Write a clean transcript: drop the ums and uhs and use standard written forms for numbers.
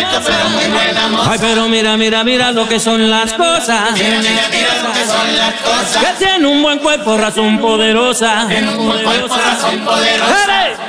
pero muy buena moza. Ay, pero mira, mira, mira lo que son las cosas. Mira, mira, mira lo que son las cosas. Que tiene un buen cuerpo, razón poderosa. Tiene un buen cuerpo, razón poderosa.